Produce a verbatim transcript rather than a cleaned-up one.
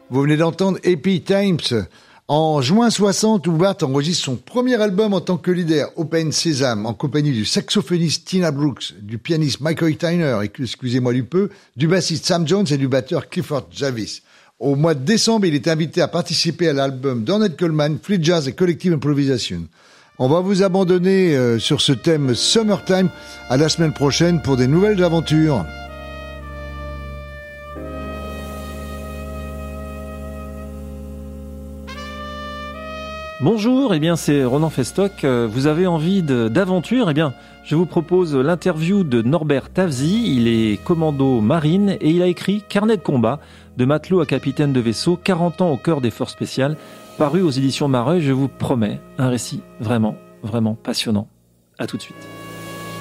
Vous venez d'entendre Happy Times. En juin soixante, Hubbard enregistre son premier album en tant que leader, Open Sesame, en compagnie du saxophoniste Tina Brooks, du pianiste Michael Tyner, excusez-moi du peu, du bassiste Sam Jones et du batteur Clifford Jarvis. Au mois de décembre, il est invité à participer à l'album d'Ornette Coleman, Free Jazz et Collective Improvisation. On va vous abandonner euh, sur ce thème Summertime. À la semaine prochaine pour des nouvelles aventures. Bonjour, eh bien c'est Ronan Festock. Vous avez envie de, d'aventure? Eh bien, je vous propose l'interview de Norbert Tavzy. Il est commando marine et il a écrit Carnet de combat, de matelot à capitaine de vaisseau, quarante ans au cœur des forces spéciales, paru aux éditions Mareuil. Je vous promets un récit vraiment, vraiment passionnant. À tout de suite.